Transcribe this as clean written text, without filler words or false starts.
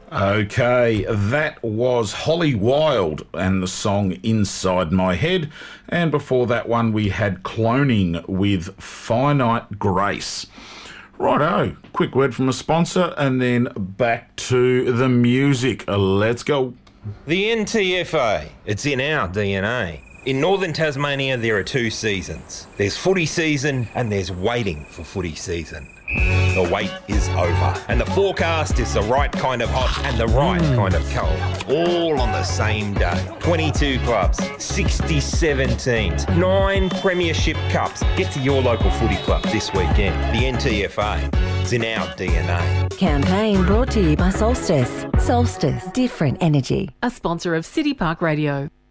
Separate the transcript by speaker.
Speaker 1: Okay, that was Holly Wild and the song Inside My Head. And before that one, we had Cloning with Finite Grace. Righto, quick word from a sponsor and then back to the music. Let's go.
Speaker 2: The NTFA, it's in our DNA. In northern Tasmania, there are two seasons. There's footy season and there's waiting for footy season. The wait is over and the forecast is the right kind of hot and the right kind of cold. All on the same day. 22 clubs, 67 teams, 9 premiership cups. Get to your local footy club this weekend. The NTFA, it's in our DNA.
Speaker 3: Campaign brought to you by Solstice. Solstice, different energy.
Speaker 4: A sponsor of City Park Radio.